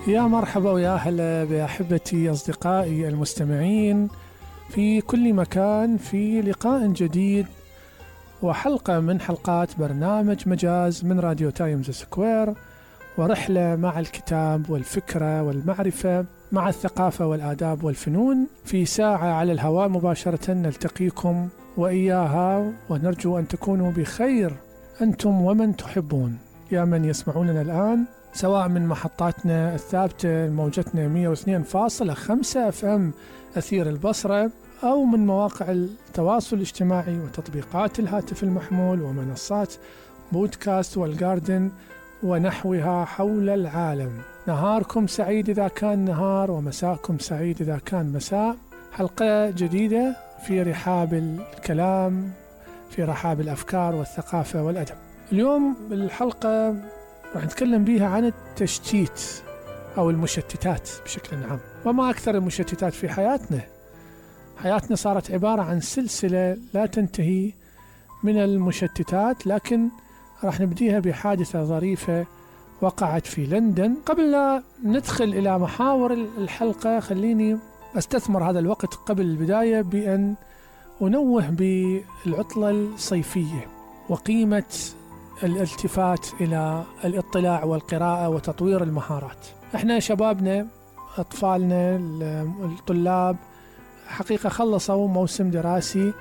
يا مرحبا ويا أهلا بأحبتي أصدقائي المستمعين في كل مكان، في لقاء جديد وحلقة من حلقات برنامج مجاز من راديو تايمز سكوير، ورحلة مع الكتاب والفكرة والمعرفة مع الثقافة والآداب والفنون في ساعة على الهواء مباشرة نلتقيكم وإياها، ونرجو أن تكونوا بخير أنتم ومن تحبون يا من يسمعوننا الآن، سواء من محطاتنا الثابتة موجتنا 102.5 FM أثير البصرة، أو من مواقع التواصل الاجتماعي وتطبيقات الهاتف المحمول ومنصات بودكاست والجاردن ونحوها حول العالم. نهاركم سعيد إذا كان نهار، ومساءكم سعيد إذا كان مساء. حلقة جديدة في رحاب الكلام، في رحاب الأفكار والثقافة والأدب. اليوم الحلقة راح نتكلم بيها عن التشتيت أو المشتتات بشكل عام، وما أكثر المشتتات في حياتنا. حياتنا صارت عبارة عن سلسلة لا تنتهي من المشتتات، لكن راح نبديها بحادثة ظريفة وقعت في لندن. قبل لا ندخل إلى محاور الحلقة، خليني أستثمر هذا الوقت قبل البداية بأن أنوه بالعطلة الصيفية وقيمة الالتفات إلى الاطلاع والقراءة وتطوير المهارات. احنا شبابنا، أطفالنا، الطلاب حقيقة خلصوا موسم دراسي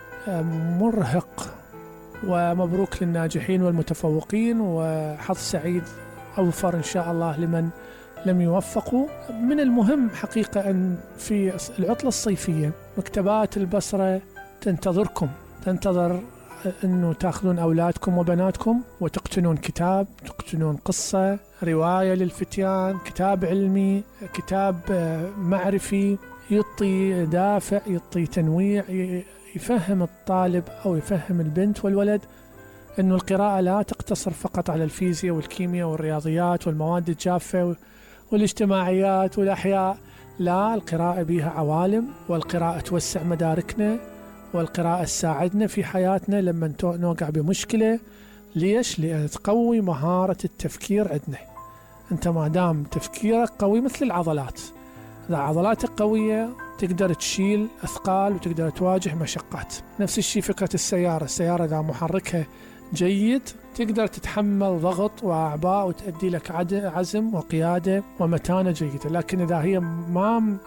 مرهق، ومبروك للناجحين والمتفوقين، وحظ سعيد أوفر إن شاء الله لمن لم يوفقوا. من المهم حقيقة أن في العطلة الصيفية مكتبات البصرة تنتظركم، تنتظر أنه تأخذون أولادكم وبناتكم وتقتنون كتاب، تقتنون قصة، رواية للفتيان، كتاب علمي، كتاب معرفي يعطي دافع، يعطي تنويع، يفهم الطالب أو يفهم البنت والولد أنه القراءة لا تقتصر فقط على الفيزياء والكيمياء والرياضيات والمواد الجافة والاجتماعيات والأحياء. لا، القراءة بها عوالم، والقراءة توسع مداركنا، والقراءة تساعدنا في حياتنا لما نوقع بمشكلة. ليش؟ لأن تقوي مهارة التفكير عندنا. أنت ما دام تفكيرك قوي مثل العضلات، إذا عضلاتك قوية تقدر تشيل أثقال وتقدر تواجه مشقات. نفس الشيء فكرة السيارة إذا محركها جيد تقدر تتحمل ضغط وأعباء وتؤدي لك عزم وقيادة ومتانة جيدة. لكن إذا هي ما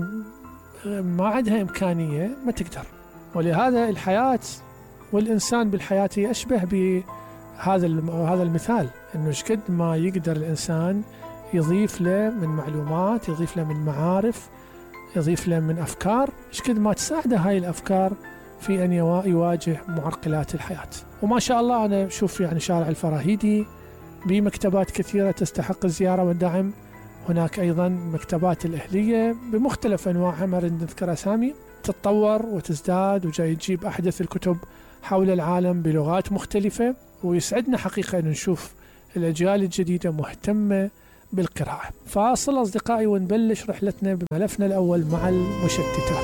عندها إمكانية ما تقدر. ولهذا الحياة والإنسان بالحياة هي أشبه بهذا المثال، إنه شقد ما يقدر الإنسان يضيف له من معلومات، يضيف له من معارف، يضيف له من أفكار، شقد ما تساعده هاي الأفكار في أن يواجه معرقلات الحياة. وما شاء الله أنا أشوف يعني شارع الفراهيدي بمكتبات كثيرة تستحق الزيارة والدعم. هناك أيضا مكتبات الأهلية بمختلف أنواعها، ما نريد نذكر أسامي، تتطور وتزداد وجاي تجيب أحدث الكتب حول العالم بلغات مختلفة. ويسعدنا حقيقة أن نشوف الأجيال الجديدة مهتمة بالقراءة. فاصل أصدقائي ونبلش رحلتنا بملفنا الأول مع المشتتات.